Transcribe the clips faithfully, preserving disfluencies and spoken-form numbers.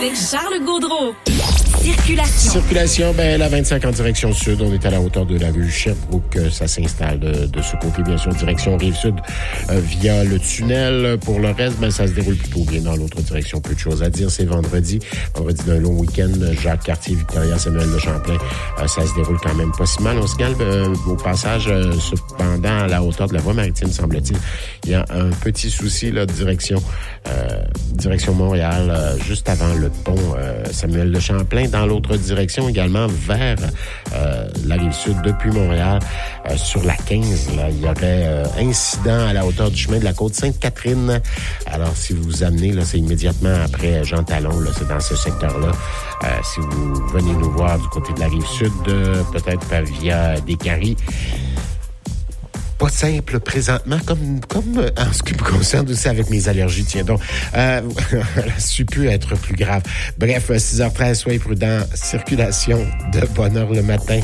avec Charles Gaudreau. Circulation. Circulation, ben, la vingt-cinq en direction sud. On est à la hauteur de la rue Sherbrooke. Ça s'installe de, de ce côté, bien sûr, direction Rive-Sud euh, via le tunnel. Pour le reste, ben, ça se déroule plutôt bien dans l'autre direction. Peu de choses à dire. C'est vendredi. Vendredi d'un long week-end. Jacques Cartier, Victoria, Samuel de Champlain. Euh, ça se déroule quand même pas si mal. On se calme euh, au passage. Euh, cependant, à la hauteur de la voie maritime, semble-t-il, il y a un petit souci, là, de direction, euh, direction Montréal, euh, juste avant le pont euh, Samuel de Champlain. Dans l'autre direction également, vers euh, la Rive-Sud, depuis Montréal, euh, sur la quinze, là, il y aurait euh, incident à la hauteur du chemin de la Côte-Sainte-Catherine. Alors, si vous vous amenez, là, c'est immédiatement après Jean Talon, là, c'est dans ce secteur-là. Euh, si vous venez nous voir du côté de la Rive-Sud, euh, peut-être via Descaries, pas simple présentement, comme comme en ce qui me concerne aussi avec mes allergies. Tiens donc, euh, ça pu être plus grave. Bref, six heures treize, soyez prudents. Circulation de bonne heure le matin.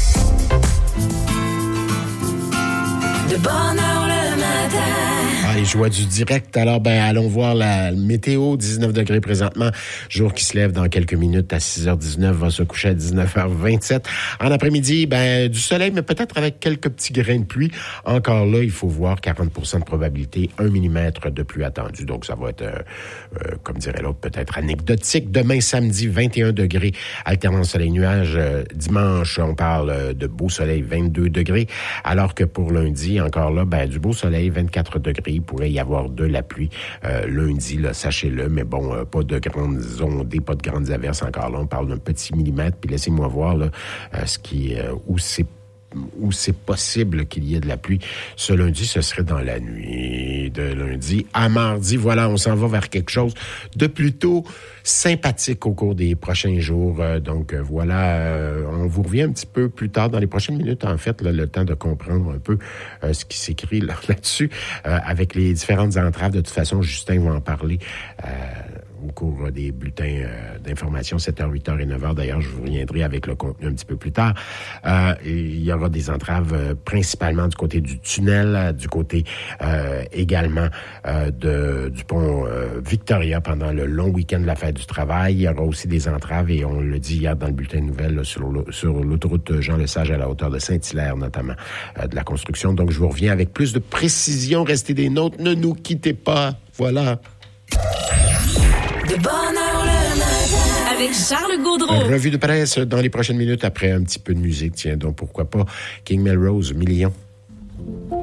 De bonne heure le matin. Ah, les joies du direct. Alors, ben, allons voir la météo. dix-neuf degrés présentement. Jour qui se lève dans quelques minutes à six heures dix-neuf, va se coucher à dix-neuf heures vingt-sept. En après-midi, ben, du soleil, mais peut-être avec quelques petits grains de pluie. Encore là, il faut voir quarante pour cent de probabilité, un millimètre de pluie attendu. Donc, ça va être, euh, euh, comme dirait l'autre, peut-être anecdotique. Demain, samedi, vingt et un degrés. Alternance soleil-nuage. Euh, dimanche, on parle euh, de beau soleil, vingt-deux degrés. Alors que pour lundi, encore là, ben, du beau soleil, vingt-quatre degrés. Il pourrait y avoir de la pluie euh, lundi, là, sachez-le, mais bon, euh, pas de grandes ondées, pas de grandes averses encore là. On parle d'un petit millimètre, puis laissez-moi voir là, euh, ce qui, euh, où c'est où c'est possible qu'il y ait de la pluie. Ce lundi, ce serait dans la nuit de lundi à mardi. Voilà, on s'en va vers quelque chose de plutôt sympathique au cours des prochains jours. Euh, donc euh, voilà, euh, on vous revient un petit peu plus tard dans les prochaines minutes, en fait, là, le temps de comprendre un peu euh, ce qui s'écrit là, là-dessus euh, avec les différentes entraves. De toute façon, Justin va en parler euh, au cours des bulletins euh, d'information, sept heures, huit heures et neuf heures. D'ailleurs, je vous reviendrai avec le contenu un petit peu plus tard. Euh, et il y aura des entraves euh, principalement du côté du tunnel, euh, du côté euh, également euh, de, du pont euh, Victoria pendant le long week-end de la fête du travail. Il y aura aussi des entraves, et on le dit hier dans le bulletin de nouvelles, là, sur, le, sur l'autoroute Jean-Lesage à la hauteur de Saint-Hilaire, notamment, euh, de la construction. Donc, je vous reviens avec plus de précision. Restez des nôtres. Ne nous quittez pas. Voilà. De bonne heure le matin avec Charles Gaudreau. Revue de presse dans les prochaines minutes après un petit peu de musique. Tiens, donc pourquoi pas King Melrose, Million.